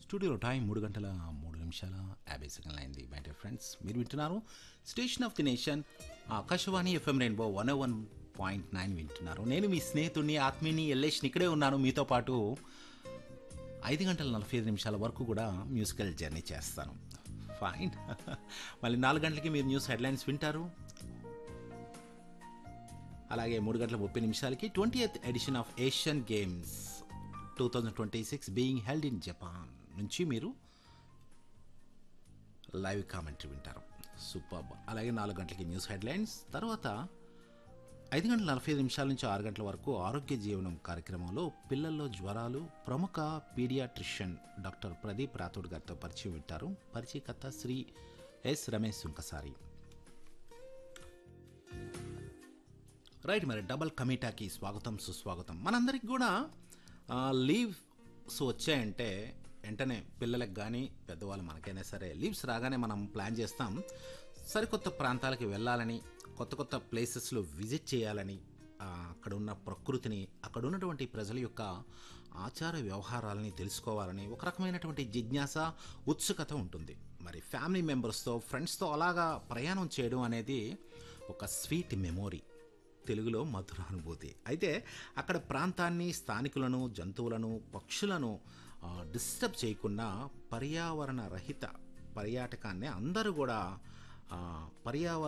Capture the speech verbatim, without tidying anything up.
స్టూడియోలో టైం మూడు గంటల మూడు నిమిషాల యాభై సెకండ్లు అయింది. మై డియర్ ఫ్రెండ్స్, మీరు వింటున్నారు station of the nation Akashvani FM rainbow one oh one point nine వింటున్నారు. నేను మీ స్నేహితుడిని ఆత్మీయుని ఎల్లేష్ని ఇక్కడే ఉన్నాను. మీతో పాటు ఐదు గంటల నలభై ఐదు నిమిషాల వరకు కూడా మ్యూజికల్ జర్నీ చేస్తాను. ఫైన్. మళ్ళీ నాలుగు గంటలకి మీరు న్యూస్ హెడ్లైన్స్ వింటారు. అలాగే మూడు గంటల ముప్పై నిమిషాలకి twenty eighth edition of Asian games two thousand twenty six being held in Japan నుంచి మీరు లైవ్ కామెంటరీ వింటారు. సూపర్. అలాగే నాలుగు గంటలకి న్యూస్ హెడ్లైన్స్ తర్వాత ఐదు గంటల నలభై ఐదు నిమిషాల నుంచి ఆరు గంటల వరకు ఆరోగ్య జీవనం కార్యక్రమంలో పిల్లల్లో జ్వరాలు ప్రముఖ పీడియాట్రిషియన్ డాక్టర్ ప్రదీప్ రాథోడ్ గారితో పరిచయం వింటారు. పరిచయకర్త శ్రీ ఎస్ రమేష్ సుంకసారి. రైట్, మరి డబల్ కమిటాకి స్వాగతం సుస్వాగతం. మనందరికి కూడా లీవ్స్ వచ్చాయంటే వెంటనే పిల్లలకు కానీ పెద్దవాళ్ళు మనకైనా సరే లీవ్స్ రాగానే మనం ప్లాన్ చేస్తాం సరికొత్త ప్రాంతాలకి వెళ్ళాలని, కొత్త కొత్త ప్లేసెస్లో విజిట్ చేయాలని, అక్కడ ఉన్న ప్రకృతిని, అక్కడ ఉన్నటువంటి ప్రజల యొక్క ఆచార వ్యవహారాలని తెలుసుకోవాలని ఒక రకమైనటువంటి జిజ్ఞాస, ఉత్సుకత ఉంటుంది. మరి ఫ్యామిలీ మెంబర్స్తో, ఫ్రెండ్స్తో అలాగా ప్రయాణం చేయడం అనేది ఒక స్వీట్ మెమొరీ, తెలుగులో మధురానుభూతి. అయితే అక్కడ ప్రాంతాన్ని, స్థానికులను, జంతువులను, పక్షులను డిస్టర్బ్ చేయకుండా పర్యావరణ రహిత పర్యాటకాన్ని అందరూ కూడా పర్యావరణ